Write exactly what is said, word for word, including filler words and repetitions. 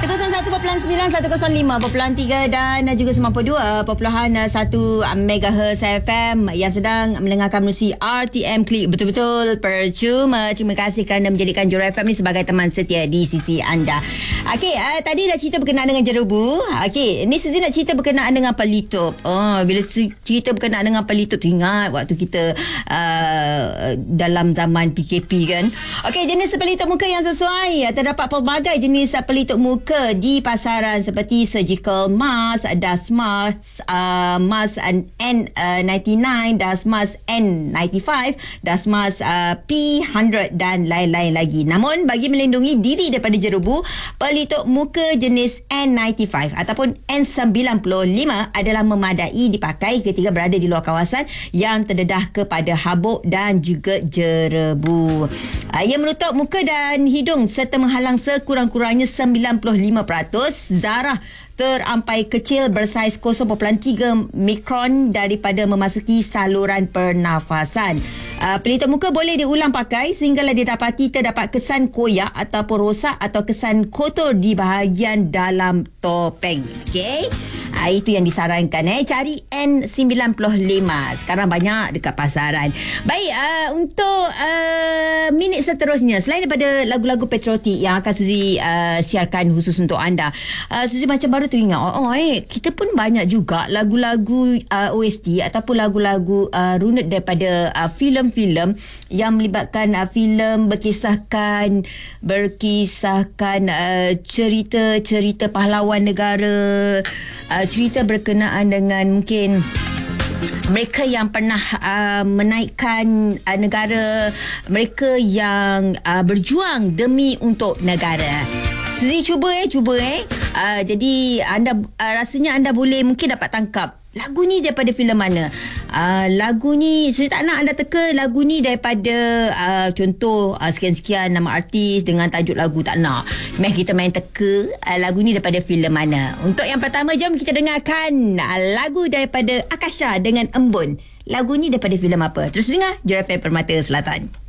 seratus satu perpuluhan sembilan, seratus lima perpuluhan tiga dan juga sembilan puluh dua perpuluhan satu megahertz F M yang sedang mendengarkan menerusi R T M Klik betul-betul percuma. Terima kasih kerana menjadikan Joran F M ni sebagai teman setia di sisi anda. Okey, uh, tadi dah cerita berkenaan dengan jerebu. Okey, ni Suzy nak cerita berkenaan dengan pelitup. Oh, bila cerita berkenaan dengan pelitup, ingat waktu kita uh, dalam zaman P K P kan. Okey, jenis pelitup muka yang sesuai. Terdapat pelbagai jenis pelitup muka di pasaran seperti surgical mask, dust mask, uh, mask N ninety-nine, dust mask N ninety-five, dust mask uh, P one hundred dan lain-lain lagi. Namun bagi melindungi diri daripada jerebu, pelitup muka jenis N ninety-five ataupun N ninety-five adalah memadai dipakai ketika berada di luar kawasan yang terdedah kepada habuk dan juga jerebu. Uh, ia menutup muka dan hidung serta menghalang sekurang-kurangnya sembilan puluh lima peratus zarah terampai kecil bersaiz kosong perpuluhan tiga mikron daripada memasuki saluran pernafasan. Uh, pelitup muka boleh diulang pakai sehinggalah didapati terdapat kesan koyak ataupun rosak atau kesan kotor di bahagian dalam topeng. Okey. Uh, itu yang disarankan eh. Cari N ninety-five. Sekarang banyak dekat pasaran. Baik, uh, untuk uh, minit seterusnya, selain daripada lagu-lagu patriotik yang akan Suzy uh, siarkan khusus untuk anda, uh, Suzy macam baru teringat, oh, oh eh kita pun banyak juga lagu-lagu uh, O S T ataupun lagu-lagu uh, runut daripada uh, filem-filem yang melibatkan uh, filem berkisahkan berkisahkan uh, cerita-cerita pahlawan negara, uh, cerita berkenaan dengan mungkin mereka yang pernah uh, menaikkan uh, negara, mereka yang uh, berjuang demi untuk negara. Suzy cuba eh, cuba eh. Uh, jadi anda uh, rasanya anda boleh mungkin dapat tangkap lagu ni daripada filem mana. Uh, lagu ni Suzy tak nak anda teka lagu ni daripada uh, contoh uh, sekian-sekian nama artis dengan tajuk lagu, tak nak. Meh kita main teka uh, lagu ni daripada filem mana. Untuk yang pertama, jom kita dengarkan uh, lagu daripada Akasha dengan Embun. Lagu ni daripada filem apa? Terus dengar Joran F M Permata Selatan.